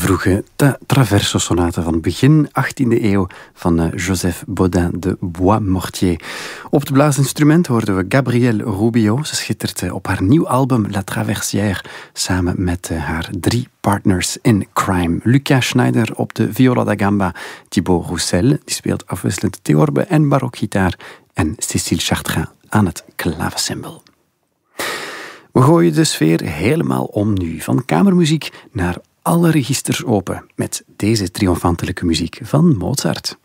vroege traverso-sonate van begin 18e eeuw van Joseph Bodin de Bois-Mortier. Op het blaasinstrument hoorden we Gabrielle Rubio. Ze schittert op haar nieuw album La Traversière samen met haar 3 partners in crime. Lucas Schneider op de viola da gamba, Thibaut Roussel, die speelt afwisselend theorbe en barokgitaar, en Cécile Chartrain aan het klaversymbool. We gooien de sfeer helemaal om nu, van kamermuziek naar alle registers open, met deze triomfantelijke muziek van Mozart.